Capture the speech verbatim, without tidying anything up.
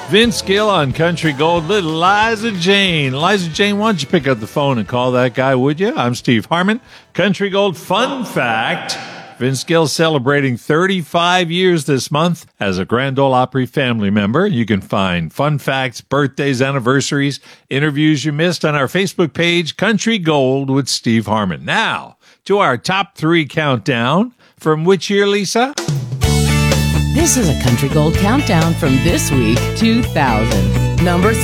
Vince Gill on Country Gold, little Liza Jane. Liza Jane, why don't you pick up the phone and call that guy, would you? I'm Steve Harmon. Country Gold fun fact. Vince Gill celebrating thirty-five years this month as a Grand Ole Opry family member. You can find fun facts, birthdays, anniversaries, interviews you missed on our Facebook page, Country Gold with Steve Harmon. Now, to our top three countdown. From which year, Lisa? This is a Country Gold countdown from this week, two thousand. Number